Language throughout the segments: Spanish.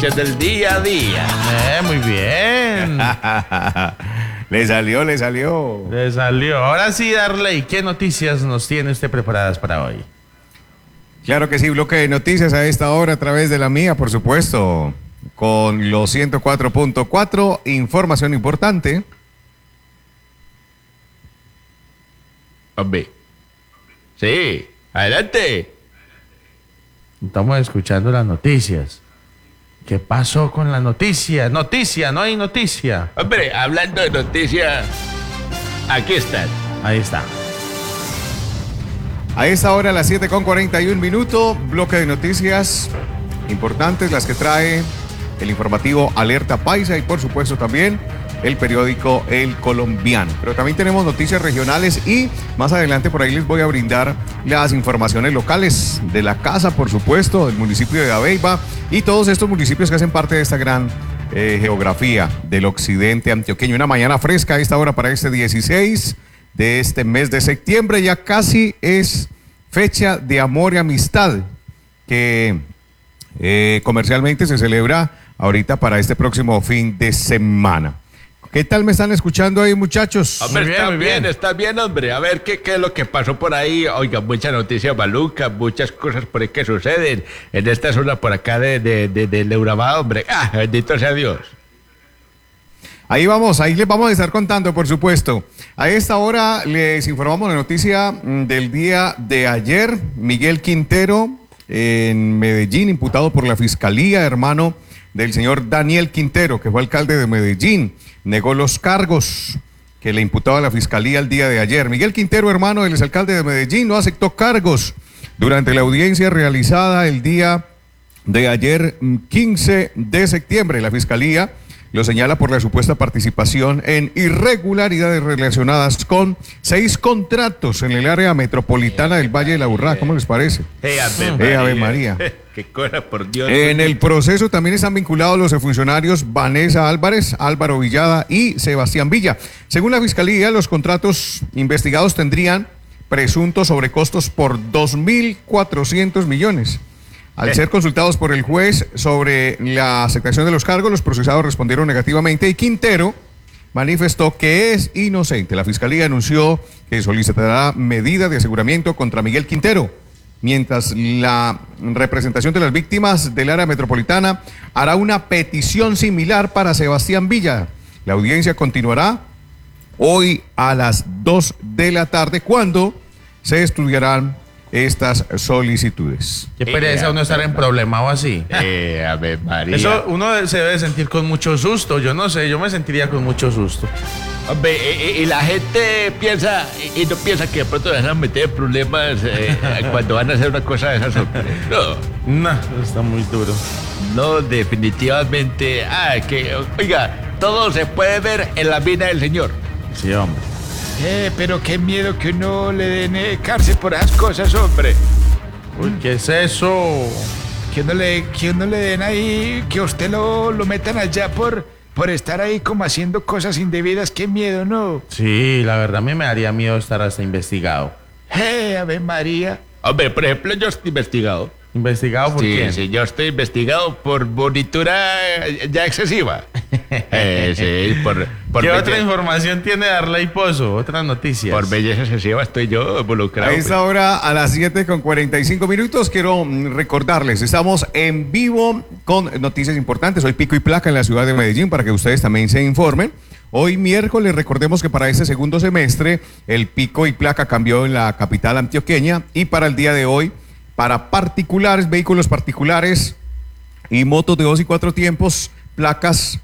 noticias del día a día. Muy bien. Le salió. Ahora sí, Darley, ¿qué noticias nos tiene usted preparadas para hoy? Claro que sí, bloque de noticias a esta hora a través de la mía, por supuesto, con los 104.4, información importante. Hombre. Sí, adelante. Estamos escuchando las noticias. ¿Qué pasó con la noticia? Noticia, no hay noticia. Hombre, hablando de noticias, aquí están. Ahí está. A esta hora, a las 7:41, bloque de noticias importantes, las que trae el informativo Alerta Paisa y por supuesto también el periódico El Colombiano. Pero también tenemos noticias regionales y más adelante por ahí les voy a brindar las informaciones locales de la casa, por supuesto, del municipio de Dabeiba y todos estos municipios que hacen parte de esta gran geografía del occidente antioqueño. Una mañana fresca a esta hora para este 16 de este mes de septiembre. Ya casi es fecha de amor y amistad que comercialmente se celebra ahorita para este próximo fin de semana. ¿Qué tal me están escuchando ahí, muchachos? Hombre, está bien, hombre. A ver, ¿qué es lo que pasó por ahí? Oiga, mucha noticia maluca, muchas cosas por ahí que suceden en esta zona por acá de Urabá, hombre. Bendito sea Dios. Ahí les vamos a estar contando, por supuesto. A esta hora les informamos la noticia del día de ayer. Miguel Quintero, en Medellín, imputado por la Fiscalía, hermano del señor Daniel Quintero, que fue alcalde de Medellín, negó los cargos que le imputaba la Fiscalía el día de ayer. Miguel Quintero, hermano del exalcalde de Medellín, no aceptó cargos durante la audiencia realizada el día de ayer, 15 de septiembre. La Fiscalía lo señala por la supuesta participación en irregularidades relacionadas con 6 contratos en el área metropolitana del Valle de la Aburrá. ¿Cómo les parece? Ave María. Qué cosa, por Dios. En el proceso también están vinculados los funcionarios Vanessa Álvarez, Álvaro Villada y Sebastián Villa. Según la Fiscalía, los contratos investigados tendrían presuntos sobrecostos por 2.400 millones. Al ser consultados por el juez sobre la aceptación de los cargos, los procesados respondieron negativamente y Quintero manifestó que es inocente. La Fiscalía anunció que solicitará medida de aseguramiento contra Miguel Quintero, mientras la representación de las víctimas del área metropolitana hará una petición similar para Sebastián Villa. La audiencia continuará hoy a las 2 de la tarde, cuando se estudiarán estas solicitudes. Qué pereza uno estar en problema o así. A ver, María. Eso uno se debe sentir con mucho susto. Yo no sé, yo me sentiría con mucho susto. Hombre, y la gente piensa, y no piensa que de pronto van a meter problemas cuando van a hacer una cosa de esas. No, está muy duro. No, definitivamente. Oiga, todo se puede ver en la vida del Señor. Sí, hombre. Pero qué miedo que uno le den cárcel por esas cosas, hombre. Uy, ¿qué es eso? Que uno le den ahí, que usted lo metan allá por estar ahí como haciendo cosas indebidas. Qué miedo, ¿no? Sí, la verdad a mí me daría miedo estar hasta investigado. Ave María. Hombre, por ejemplo, yo estoy investigado. ¿Investigado por quién? Sí, yo estoy investigado por monitura ya excesiva. Sí, por ¿Qué otra información tiene Darley Pozo? Otras noticias. Por belleza excesiva estoy yo involucrado. A esta hora, a las 7:45, quiero recordarles, estamos en vivo con noticias importantes. Hoy pico y placa en la ciudad de Medellín para que ustedes también se informen. Hoy miércoles, recordemos que para este segundo semestre el pico y placa cambió en la capital antioqueña, y para el día de hoy, para particulares, vehículos particulares y motos de 2 y 4 tiempos, placas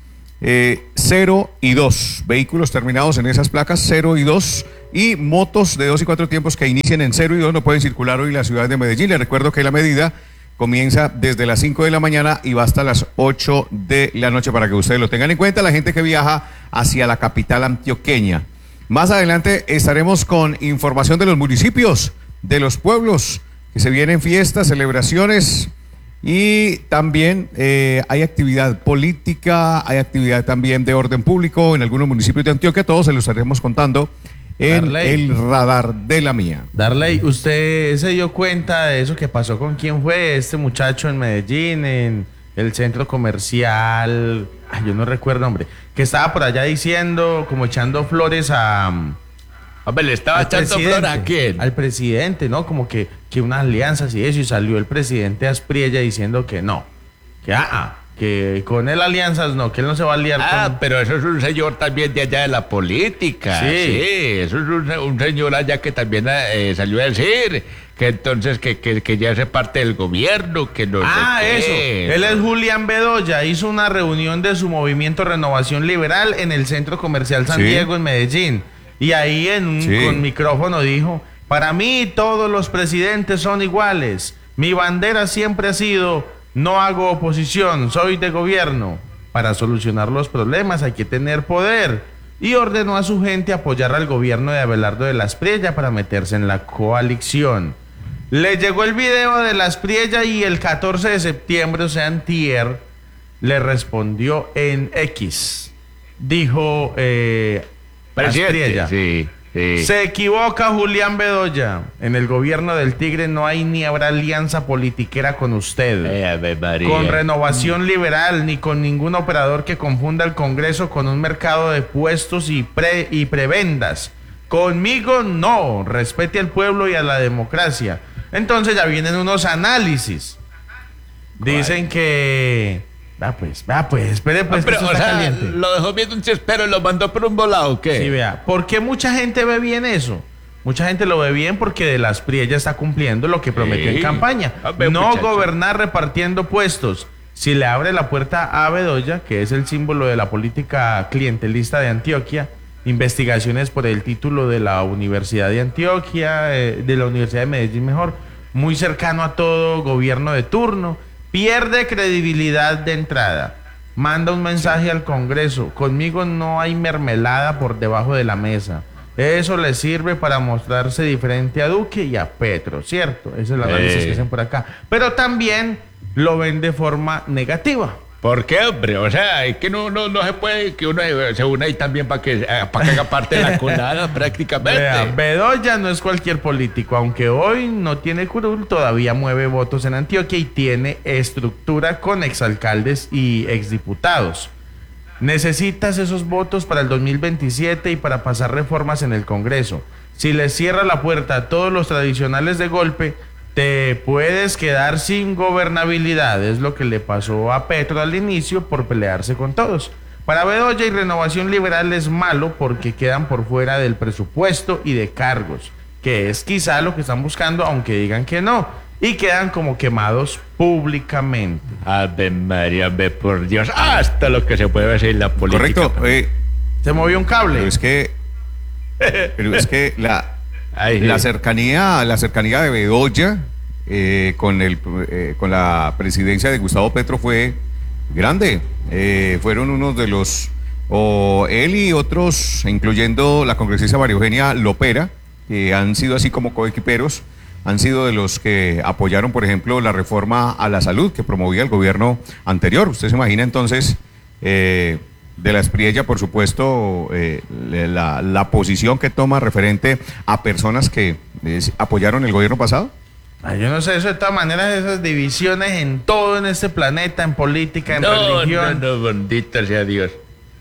0 y 2, vehículos terminados en esas placas 0 y 2 y motos de 2 y 4 tiempos que inicien en 0 y 2 no pueden circular hoy en la ciudad de Medellín. Les recuerdo que la medida comienza desde las 5 de la mañana y va hasta las 8 de la noche para que ustedes lo tengan en cuenta, la gente que viaja hacia la capital antioqueña. Más adelante estaremos con información de los municipios, de los pueblos, que se vienen fiestas, celebraciones y también hay actividad política, hay actividad también de orden público en algunos municipios de Antioquia. Todos se los estaremos contando en el radar de la mía. Darley, ¿usted se dio cuenta de eso que pasó con quién fue este muchacho en Medellín, en el centro comercial, yo no recuerdo, hombre, que estaba por allá diciendo, como echando flores Hombre, le estaba echando flor a quién. al presidente, ¿no? Como que unas alianzas y eso, y salió el presidente Aspriella diciendo que no, que con él alianzas no, que él no se va a aliar con... Pero eso es un señor también de allá de la política. Sí. Eso es un señor allá que también salió a decir que entonces que ya hace parte del gobierno, que no sé qué. Eso. Él es Julián Bedoya, hizo una reunión de su movimiento Renovación Liberal en el Centro Comercial San Sí. Diego en Medellín. Y ahí con micrófono dijo, para mí todos los presidentes son iguales. Mi bandera siempre ha sido, no hago oposición, soy de gobierno. Para solucionar los problemas hay que tener poder. Y ordenó a su gente apoyar al gobierno de Abelardo de la Espriella para meterse en la coalición. Le llegó el video de la Espriella y el 14 de septiembre, o sea, antier, le respondió en X. Dijo Presidente, Aspriella, sí. se equivoca Julián Bedoya. En el gobierno del Tigre no hay ni habrá alianza politiquera con usted. Ave María. Con Renovación Liberal, ni con ningún operador que confunda el Congreso con un mercado de puestos y prebendas. Conmigo no, respete al pueblo y a la democracia. Entonces ya vienen unos análisis. Dicen que... espere pues, que Pero, esto o está sea, caliente. lo dejó viendo un chespero y lo mandó por un volado, ¿o qué? Sí, vea, ¿por qué mucha gente ve bien eso? Mucha gente lo ve bien porque de las Aspriella está cumpliendo lo que prometió en Sí. campaña. A ver, No muchacho. gobernar repartiendo puestos. Si le abre la puerta a Bedoya, que es el símbolo de la política clientelista de Antioquia, investigaciones por el título de la Universidad de Antioquia, de la Universidad de Medellín mejor, muy cercano a todo gobierno de turno, pierde credibilidad de entrada. Manda un mensaje al Congreso, conmigo no hay mermelada por debajo de la mesa. Eso le sirve para mostrarse diferente a Duque y a Petro, ¿cierto? Ese es el análisis que hacen por acá. Pero también lo ven de forma negativa. ¿Por qué, hombre? O sea, es que no se puede que uno se una ahí también para que haga parte de la colada prácticamente. Vea, Bedoya no es cualquier político, aunque hoy no tiene curul, todavía mueve votos en Antioquia y tiene estructura con exalcaldes y exdiputados. Necesitas esos votos para el 2027 y para pasar reformas en el Congreso. Si le cierra la puerta a todos los tradicionales de golpe, te puedes quedar sin gobernabilidad. Es lo que le pasó a Petro al inicio por pelearse con todos. Para Bedoya y Renovación Liberal es malo porque quedan por fuera del presupuesto y de cargos, que es quizá lo que están buscando, aunque digan que no, y quedan como quemados públicamente. Ave María, ve por Dios, hasta lo que se puede hacer en la política. Correcto. Se movió un cable. Pero es que Ay, la sí. cercanía de Bedoya con la presidencia de Gustavo Petro fue grande. Fueron unos de los, él y otros, incluyendo la congresista María Eugenia Lopera, que han sido así como coequiperos, han sido de los que apoyaron, por ejemplo, la reforma a la salud que promovía el gobierno anterior. Usted se imagina entonces, de la Espriella, por supuesto, la posición que toma referente a personas que apoyaron el gobierno pasado. Yo no sé, eso de todas maneras, esas divisiones en todo en este planeta, en política, en religión. No, bendito sea Dios.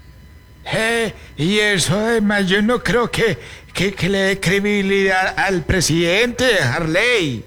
Y eso además yo no creo que le dé credibilidad al presidente Harley.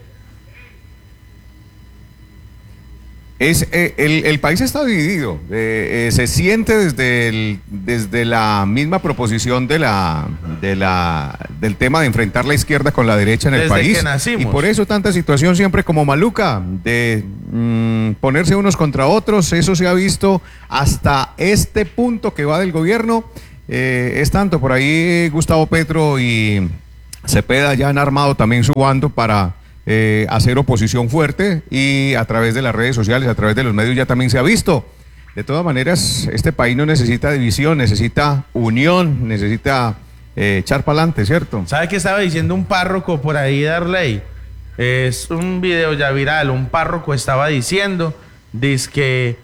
El país está dividido. Se siente desde la misma proposición del tema de enfrentar la izquierda con la derecha en el Desde país. que nacimos. Y por eso tanta situación siempre como maluca, de ponerse unos contra otros. Eso se ha visto hasta este punto que va del gobierno. Es tanto, por ahí Gustavo Petro y Cepeda ya han armado también su bando para hacer oposición fuerte, y a través de las redes sociales, a través de los medios ya también se ha visto. De todas maneras, este país no necesita división, necesita unión, necesita echar para adelante, ¿cierto? ¿Sabe qué estaba diciendo un párroco por ahí, Darley? Es un video ya viral. Un párroco estaba diciendo, dice que,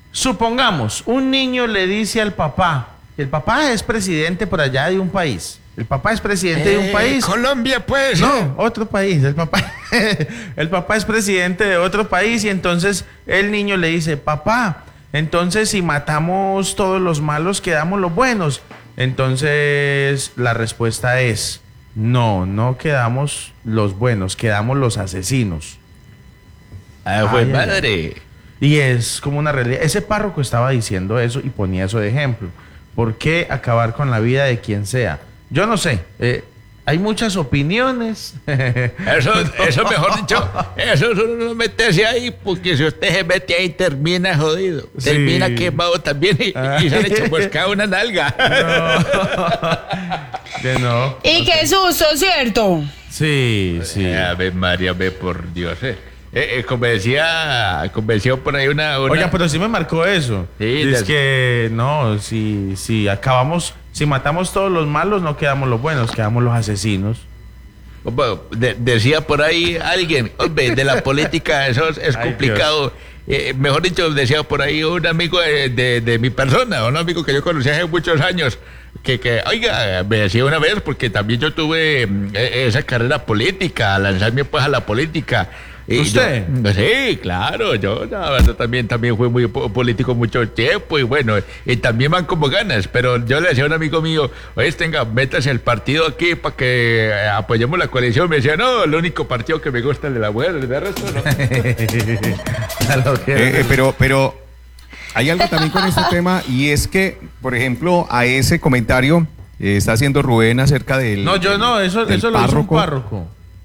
supongamos, un niño le dice al papá, el papá es presidente por allá de un país, El papá es presidente de un país. Colombia, pues. No, otro país. El papá, el papá es presidente de otro país y entonces el niño le dice, papá, entonces si matamos todos los malos, quedamos los buenos. Entonces la respuesta es, no quedamos los buenos, quedamos los asesinos. Fue Ay, madre. Y es como una realidad. Ese párroco estaba diciendo eso y ponía eso de ejemplo. ¿Por qué acabar con la vida de quien sea? Yo no sé. Hay muchas opiniones. Eso mejor dicho, eso no meterse ahí, porque si usted se mete ahí termina jodido. Sí. Termina quemado también y sale chamuscada una nalga. Que no. Y qué susto, ¿cierto? Sí. Ave María, ve por Dios. Convencía por ahí una... Oiga, pero sí me marcó eso. Sí, es que no, si acabamos, si matamos todos los malos, no quedamos los buenos, quedamos los asesinos. Bueno, decía por ahí alguien, hombre, de la política eso es Ay, complicado. Mejor dicho, decía por ahí un amigo de mi persona, un amigo que yo conocí hace muchos años, que oiga, me decía una vez, porque también yo tuve esa carrera política, lanzarme pues a la política. Y ¿Usted? Sí, claro, yo la verdad también fui muy político mucho tiempo y bueno, y también van como ganas, pero yo le decía a un amigo mío, oye, métase el partido aquí para que apoyemos la coalición. Me decía, no, el único partido que me gusta es el de la mujer, de resto no. Pero hay algo también con este tema y es que, por ejemplo, a ese comentario está haciendo Rubén acerca del... No, yo no, eso lo hizo un párroco.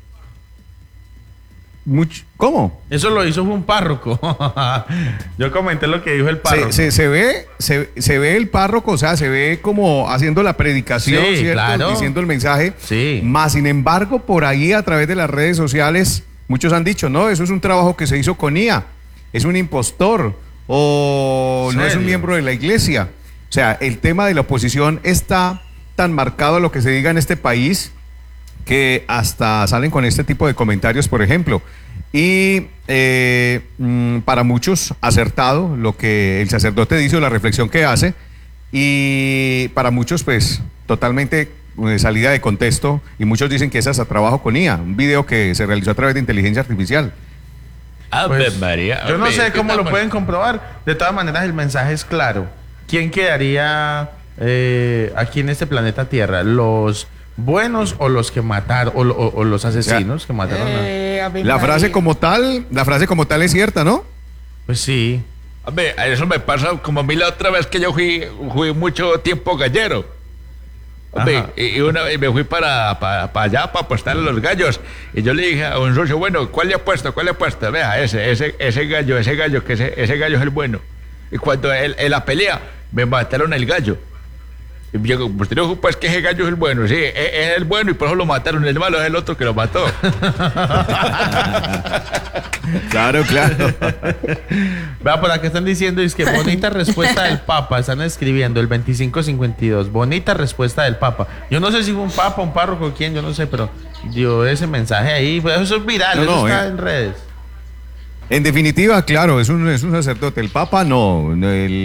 ¿Cómo? Eso lo hizo un párroco. Yo comenté lo que dijo el párroco. Se ve el párroco, o sea, se ve como haciendo la predicación, Sí, ¿cierto? claro. Diciendo el mensaje. Sí. Más sin embargo, por ahí a través de las redes sociales, muchos han dicho, no, eso es un trabajo que se hizo con IA, es un impostor o no es un miembro de la iglesia. O sea, el tema de la oposición está tan marcado a lo que se diga en este país que hasta salen con este tipo de comentarios, por ejemplo. Y para muchos acertado lo que el sacerdote dice o la reflexión que hace, y para muchos pues totalmente salida de contexto, y muchos dicen que es hasta trabajo con IA, un video que se realizó a través de inteligencia artificial. Ave María. Yo no sé cómo lo estamos- pueden comprobar. De todas maneras, el mensaje es claro. ¿Quién quedaría aquí en este planeta Tierra? ¿Los buenos o los que mataron o los asesinos que mataron La frase como tal es cierta, ¿no? Pues sí. Hombre, eso me pasa como a mí la otra vez que yo fui mucho tiempo gallero. Hombre, Ajá. y una vez me fui para allá para apostar a los gallos. Y yo le dije a un socio, bueno, ¿cuál le apuesto? Vea, ese gallo, ese gallo es el bueno. Y cuando en la pelea me mataron el gallo. Y yo, usted dijo, pues que ese gallo es el bueno, sí, es el bueno y por eso lo mataron. El malo es el otro que lo mató. Claro. Vea, por acá están diciendo, es que bonita respuesta del Papa. Están escribiendo el 2552. Bonita respuesta del Papa. Yo no sé si fue un Papa, un párroco, quién, yo no sé, pero dio ese mensaje ahí. Pues eso es viral, eso está en redes. En definitiva, claro, es un sacerdote. El Papa no.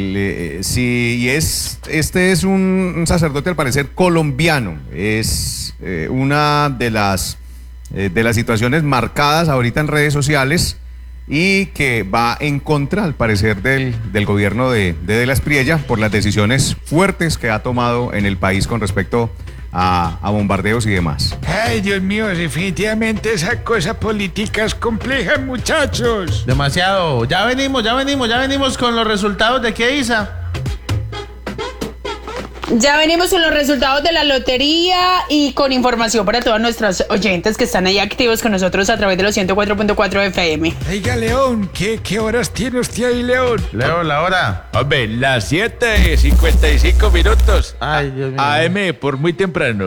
Este es un sacerdote al parecer colombiano. Es una de las situaciones marcadas ahorita en redes sociales y que va en contra, al parecer, del gobierno de la Espriella por las decisiones fuertes que ha tomado en el país con respecto a bombardeos y demás. Ay, Dios mío, definitivamente esa cosa política es compleja, muchachos. Demasiado. Ya venimos con los resultados de qué, Isa. Ya venimos con los resultados de la lotería y con información para todos nuestros oyentes que están ahí activos con nosotros a través de los 104.4 FM. Oiga, León, ¿qué horas tiene usted ahí, León? Leo, la hora. Hombre, las 7:55. Ay, Dios mío. AM, por muy temprano.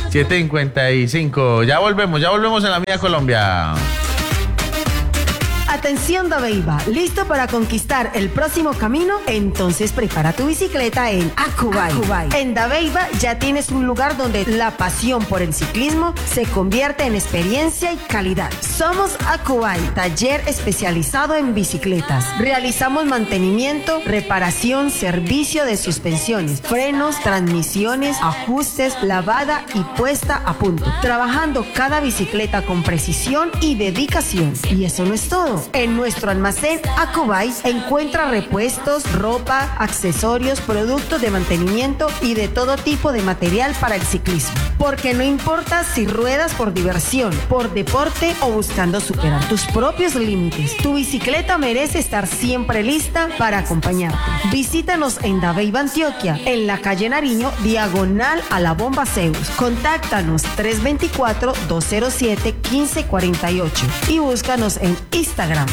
7:55. Ya volvemos en la Mía Colombia. Atención Dabeiba, ¿listo para conquistar el próximo camino? Entonces prepara tu bicicleta en Acubay. En Dabeiba ya tienes un lugar donde la pasión por el ciclismo se convierte en experiencia y calidad. Somos Acubay, taller especializado en bicicletas. Realizamos mantenimiento, reparación, servicio de suspensiones, frenos, transmisiones, ajustes, lavada y puesta a punto. Trabajando cada bicicleta con precisión y dedicación. Y eso no es todo. En nuestro almacén Acubay encuentra repuestos, ropa, accesorios, productos de mantenimiento y de todo tipo de material para el ciclismo. Porque no importa si ruedas por diversión, por deporte o buscando superar tus propios límites, tu bicicleta merece estar siempre lista para acompañarte. Visítanos en Dabeiba, Antioquia, en la calle Nariño, diagonal a la Bomba Zeus. Contáctanos 324-207-1548 y búscanos en Instagram,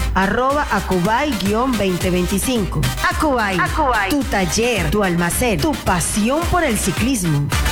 @Acubay-2025. Acubay, tu taller, tu almacén, tu pasión por el ciclismo.